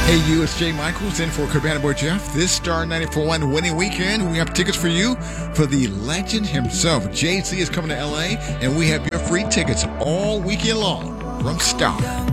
Hey, you, it's Jay Michaels in for Cabana Boy Jeff. This Star 94.1 winning weekend, we have tickets for you for the legend himself. Jay-Z is coming to L.A., and we have your free tickets all weekend long from Star.